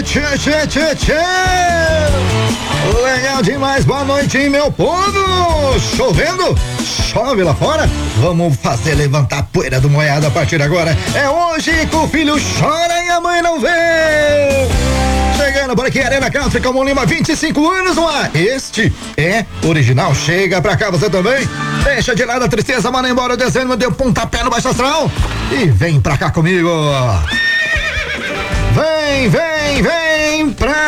Tchê. Legal demais, boa noite, hein, meu povo. Chovendo? Chove lá fora? Vamos fazer levantar a poeira do moiado a partir de agora. É hoje que o filho chora e a mãe não vê. Chegando por aqui, Arena Country, Calmon Lima, 25 anos no ar. Este é original. Chega pra cá você também. Deixa de lado a tristeza, manda embora o desânimo, deu pontapé no baixo astral e vem pra cá comigo. Vem pra